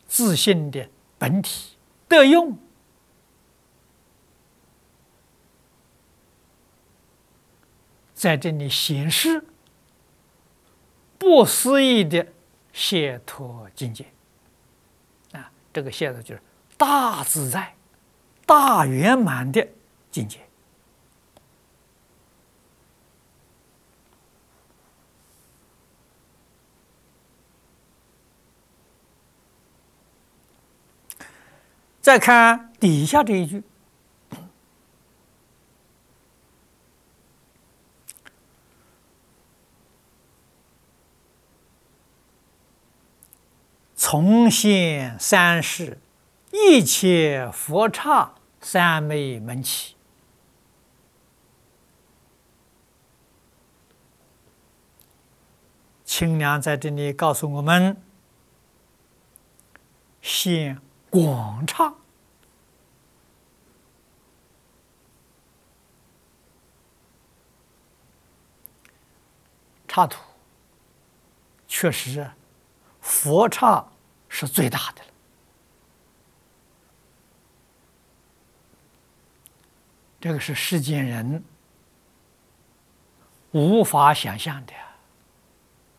自性的本体得用，在这里显示不思议的解脱境界啊！这个解脱就是大自在、大圆满的境界。再看底下这一句，从现三世，一切佛刹三昧门起。清凉在这里告诉我们，现广刹，刹土确实佛刹是最大的了，这个是世间人无法想象的。